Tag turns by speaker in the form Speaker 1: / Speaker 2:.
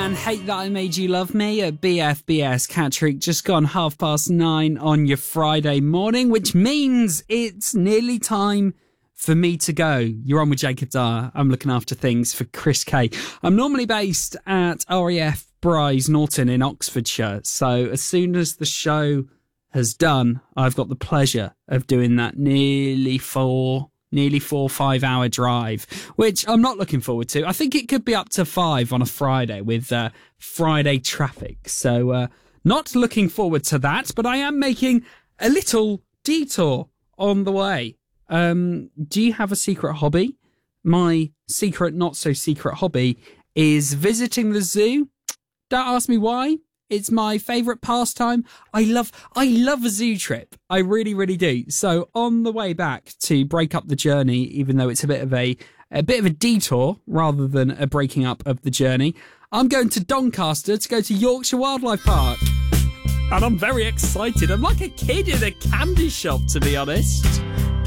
Speaker 1: and Hate That I Made You Love Me at BFBS. Catterick, just gone 9:30 on your Friday morning, which means it's nearly time for me to go. You're on with Jacob Dyer. I'm looking after things for Chris Kay. I'm normally based at RAF Bryce Norton in Oxfordshire, so as soon as the show has done, I've got the pleasure of doing that nearly 4 or 5 hour drive, which I'm not looking forward to. I think it could be up to 5 on a Friday with Friday traffic. So not looking forward to that, but I am making a little detour on the way. Do you have a secret hobby? My secret, not so secret hobby is visiting the zoo. Don't ask me why. It's my favourite pastime. I love a zoo trip. I really, really do. So on the way back to break up the journey, even though it's a bit of a detour rather than a breaking up of the journey, I'm going to Doncaster to go to Yorkshire Wildlife Park. And I'm very excited. I'm like a kid in a candy shop, to be honest.